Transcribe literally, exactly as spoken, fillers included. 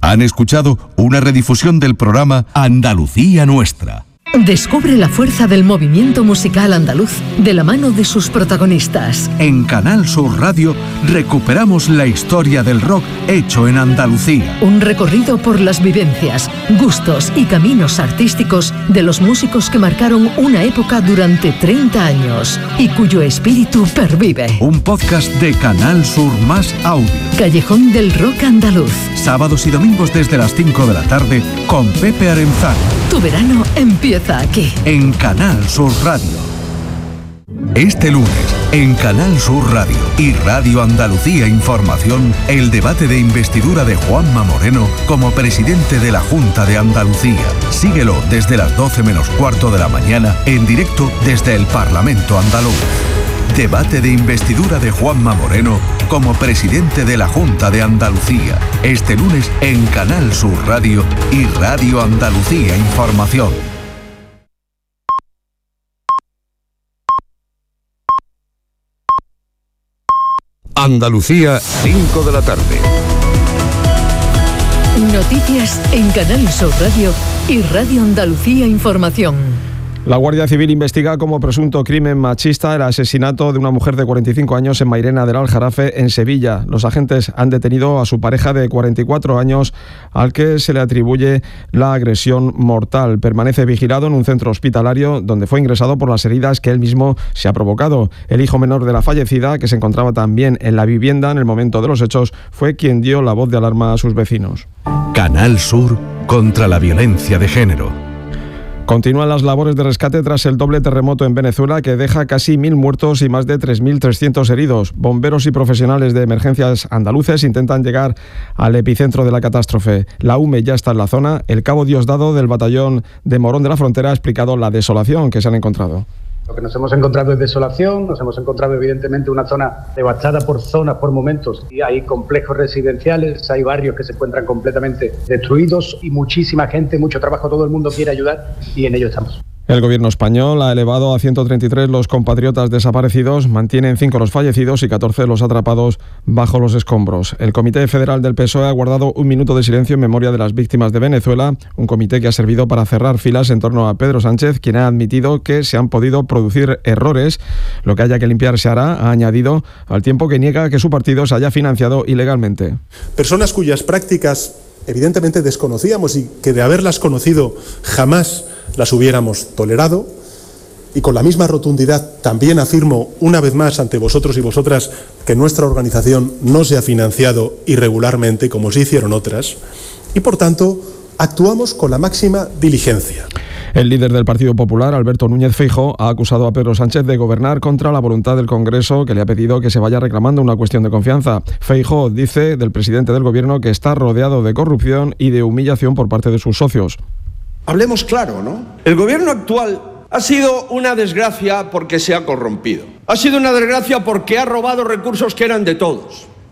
Han escuchado una redifusión del programa Andalucía Nuestra. Descubre la fuerza del movimiento musical andaluz de la mano de sus protagonistas. En Canal Sur Radio recuperamos la historia del rock hecho en Andalucía. Un recorrido por las vivencias, gustos y caminos artísticos de los músicos que marcaron una época durante treinta años y cuyo espíritu pervive. Un podcast de Canal Sur Más Audio. Callejón del Rock Andaluz. Sábados y domingos desde las cinco de la tarde con Pepe Arenzano. Tu verano empieza aquí. En Canal Sur Radio. Este lunes, en Canal Sur Radio y Radio Andalucía Información, el debate de investidura de Juanma Moreno como presidente de la Junta de Andalucía. Síguelo desde las doce menos cuarto de la mañana, en directo desde el Parlamento andaluz. Debate de investidura de Juanma Moreno como presidente de la Junta de Andalucía. Este lunes en Canal Sur Radio y Radio Andalucía Información. Andalucía, cinco de la tarde. Noticias en Canal Sur Radio y Radio Andalucía Información. La Guardia Civil investiga como presunto crimen machista el asesinato de una mujer de cuarenta y cinco años en Mairena del Aljarafe, en Sevilla. Los agentes han detenido a su pareja de cuarenta y cuatro años, al que se le atribuye la agresión mortal. Permanece vigilado en un centro hospitalario donde fue ingresado por las heridas que él mismo se ha provocado. El hijo menor de la fallecida, que se encontraba también en la vivienda en el momento de los hechos, fue quien dio la voz de alarma a sus vecinos. Canal Sur contra la violencia de género. Continúan las labores de rescate tras el doble terremoto en Venezuela, que deja casi mil muertos y más de tres mil trescientos heridos. Bomberos y profesionales de emergencias andaluces intentan llegar al epicentro de la catástrofe. La U M E ya está en la zona. El cabo Diosdado del batallón de Morón de la Frontera ha explicado la desolación que se han encontrado. Lo que nos hemos encontrado es desolación, nos hemos encontrado evidentemente una zona devastada por zonas, por momentos, y hay complejos residenciales, hay barrios que se encuentran completamente destruidos y muchísima gente, mucho trabajo, todo el mundo quiere ayudar y en ello estamos. El gobierno español ha elevado a ciento treinta y tres los compatriotas desaparecidos, mantienen cinco los fallecidos y catorce los atrapados bajo los escombros. El Comité Federal del P S O E ha guardado un minuto de silencio en memoria de las víctimas de Venezuela, un comité que ha servido para cerrar filas en torno a Pedro Sánchez, quien ha admitido que se han podido producir errores. Lo que haya que limpiar se hará, ha añadido, al tiempo que niega que su partido se haya financiado ilegalmente. Personas cuyas prácticas evidentemente desconocíamos y que de haberlas conocido jamás las hubiéramos tolerado, y con la misma rotundidad también afirmo una vez más ante vosotros y vosotras que nuestra organización no se ha financiado irregularmente como sí hicieron otras, y por tanto actuamos con la máxima diligencia. El líder del Partido Popular, Alberto Núñez Feijóo, ha acusado a Pedro Sánchez de gobernar contra la voluntad del Congreso, que le ha pedido que se vaya reclamando una cuestión de confianza. Feijóo dice del presidente del Gobierno que está rodeado de corrupción y de humillación por parte de sus socios. Hablemos claro, ¿no? El gobierno actual ha sido una desgracia porque se ha corrompido. Ha sido una desgracia porque ha robado recursos que eran de todos.